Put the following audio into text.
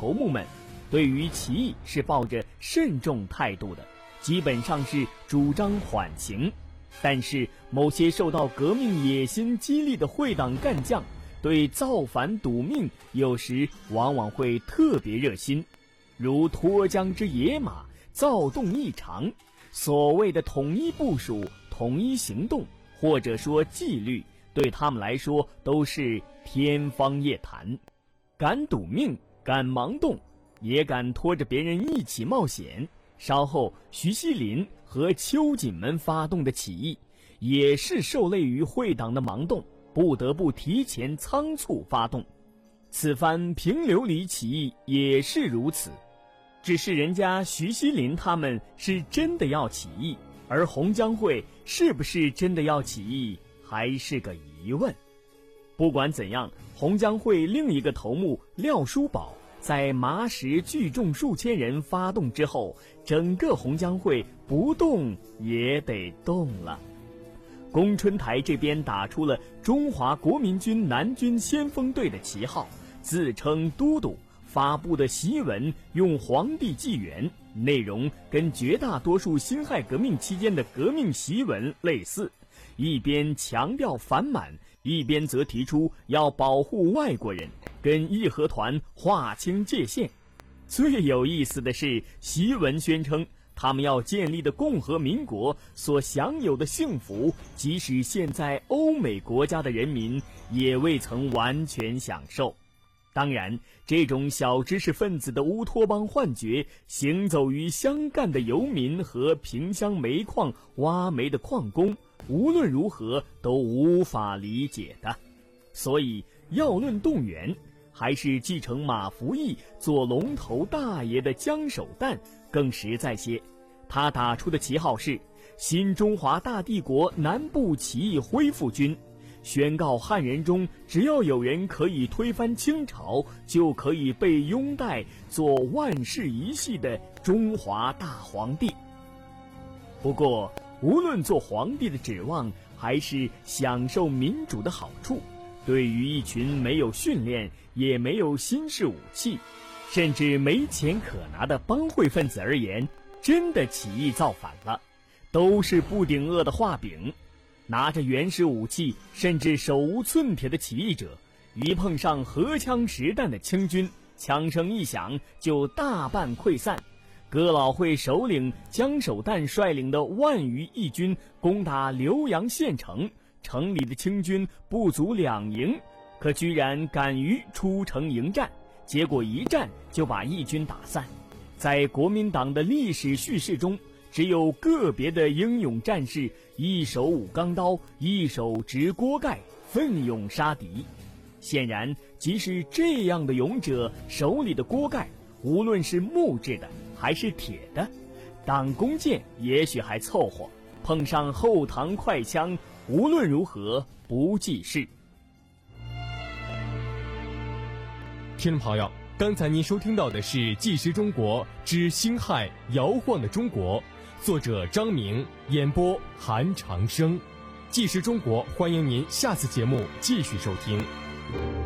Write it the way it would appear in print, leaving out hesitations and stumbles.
头目们对于起义是抱着慎重态度的，基本上是主张缓刑。但是某些受到革命野心激励的会党干将对造反赌命有时往往会特别热心，如脱缰之野马，躁动异常。所谓的统一部署、统一行动，或者说纪律，对他们来说都是天方夜谭。敢赌命，敢盲动，也敢拖着别人一起冒险。稍后徐锡麟和秋瑾们发动的起义，也是受累于会党的盲动，不得不提前仓促发动。此番平流里起义也是如此，只是人家徐锡麟他们是真的要起义，而洪江会是不是真的要起义，还是个疑问。不管怎样，洪江会另一个头目廖叔宝在麻石聚众数千人发动之后，整个洪江会不动也得动了。攻春台这边打出了中华国民军南军先锋队的旗号，自称都督，发布的檄文用皇帝纪元，内容跟绝大多数辛亥革命期间的革命檄文类似，一边强调反满，一边则提出要保护外国人，跟义和团划清界限。最有意思的是，檄文宣称他们要建立的共和民国所享有的幸福，即使现在欧美国家的人民也未曾完全享受。当然，这种小知识分子的乌托邦幻觉，行走于湘赣的游民和萍乡煤矿挖煤的矿工，无论如何都无法理解的。所以要论动员，还是继承马福义做龙头大爷的江守旦更实在些。他打出的旗号是新中华大帝国南部起义恢复军，宣告汉人中只要有人可以推翻清朝，就可以被拥戴做万世一系的中华大皇帝。不过无论做皇帝的指望，还是享受民主的好处，对于一群没有训练也没有新式武器，甚至没钱可拿的帮会分子而言，真的起义造反了，都是不顶饿的画饼。拿着原始武器甚至手无寸铁的起义者，一碰上荷枪实弹的清军，枪声一响就大半溃散。哥老会首领江守旦率领的万余义军攻打浏阳县城，城里的清军不足2营，可居然敢于出城迎战，结果一战就把义军打散。在国民党的历史叙事中，只有个别的英勇战士一手舞钢刀，一手执锅盖，奋勇杀敌。显然，即使这样的勇者手里的锅盖，无论是木质的还是铁的，挡弓箭也许还凑合，碰上后膛快枪，无论如何不济事。 听众朋友，刚才您收听到的是《纪实中国之辛亥摇晃的中国》，作者张明，演播韩长生。纪实中国，欢迎您下次节目继续收听。